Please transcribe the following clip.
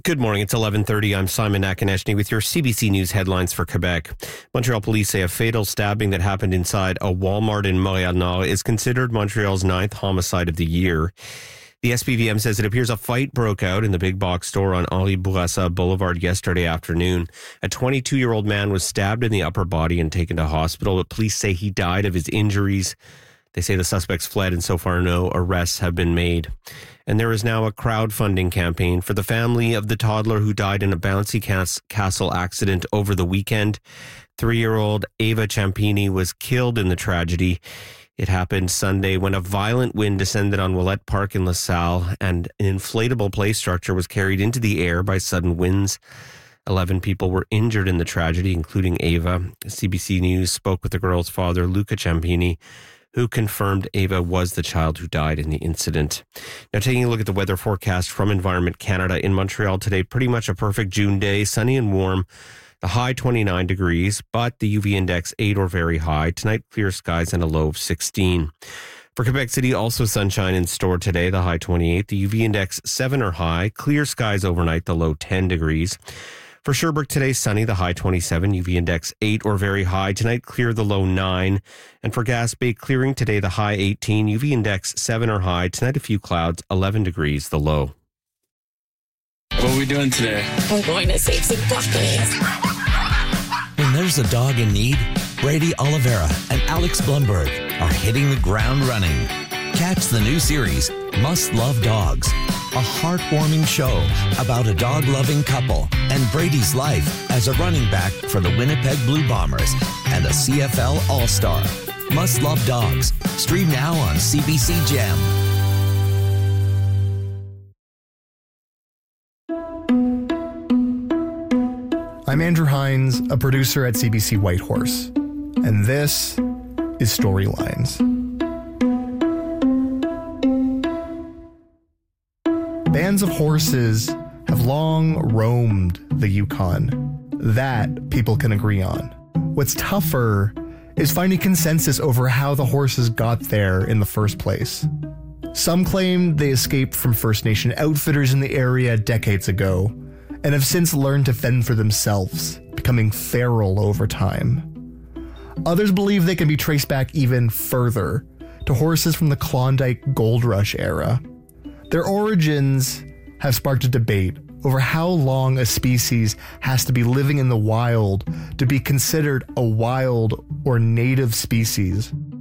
Good morning. It's 11:30. I'm Simon Akineshny with your CBC News headlines for Quebec. Montreal police say a fatal stabbing that happened inside a Walmart in Montréal-Nord is considered Montreal's 9th homicide of the year. The SPVM says it appears a fight broke out in the big box store on Henri Bourassa Boulevard yesterday afternoon. A 22-year-old man was stabbed in the upper body and taken to hospital, but police say he died of his injuries. They say the suspects fled and so far no arrests have been made. And there is now a crowdfunding campaign for the family of the toddler who died in a bouncy castle accident over the weekend. 3-year-old Ava Ciampini was killed in the tragedy. It happened Sunday when a violent wind descended on Willette Park in LaSalle and an inflatable play structure was carried into the air by sudden winds. 11 people were injured in the tragedy, including Ava. CBC News spoke with the girl's father, Luca Ciampini, who confirmed Ava was the child who died in the incident. Now, taking a look at the weather forecast from Environment Canada. In Montreal today, pretty much a perfect June day, sunny and warm. The high 29 degrees, but the UV index 8 or very high. Tonight, clear skies and a low of 16. For Quebec City, also sunshine in store today, the high 28. The UV index 7 or high. Clear skies overnight, the low 10 degrees. For Sherbrooke today, sunny, the high 27, UV index 8 or very high. Tonight, clear, the low 9. And for Gaspé, clearing today, the high 18, UV index 7 or high. Tonight, a few clouds, 11 degrees, the low. What are we doing today? We're going to save some puppies. When there's a dog in need, Brady Oliveira and Alex Blumberg are hitting the ground running. Catch the new series, Must Love Dogs, a heartwarming show about a dog-loving couple and Brady's life as a running back for the Winnipeg Blue Bombers and a CFL All-Star. Must Love Dogs. Stream now on CBC Gem. I'm Andrew Hines, a producer at CBC Whitehorse, and this is Storylines. Bands of horses have long roamed the Yukon. That people can agree on. What's tougher is finding consensus over how the horses got there in the first place. Some claim they escaped from First Nation outfitters in the area decades ago and have since learned to fend for themselves, becoming feral over time. Others believe they can be traced back even further, to horses from the Klondike Gold Rush era. Their origins have sparked a debate over how long a species has to be living in the wild to be considered a wild or native species.